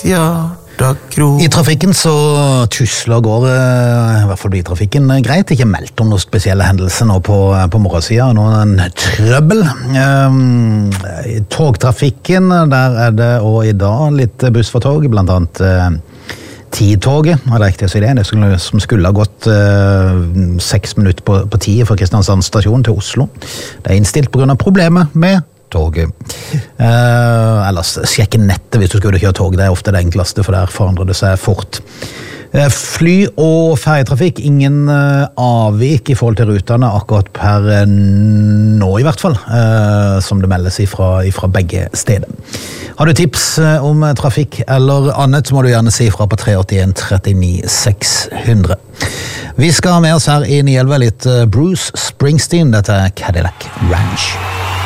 I trafikken så tusler går, i hvert fall biltrafikken, greit. Ikke meldt om noen spesielle hendelser nå på morgensiden, noen trøbbel. I togtrafikken, der det også i dag litt buss for tog, blant annet Tidtoget, var det riktig å si det? Det som skulle ha gått 6 minutter på 10 fra Kristiansand stasjon til Oslo. Det innstilt på grunn av problemet med toget. Ellers sjekke nettet hvis du skulle kjøre tog, det ofte det enkleste, for der forandrer det seg fort. Fly- og ferjetrafikk, ingen avvik i forhold til rutene akkurat per nå i hvert fall, som det meldes ifra begge steder. Har du tips om trafikk eller annet, så må du gjerne si fra på 381 39 600. Vi skal ha med oss her i 911 litt Bruce Springsteen, dette er Cadillac Ranch.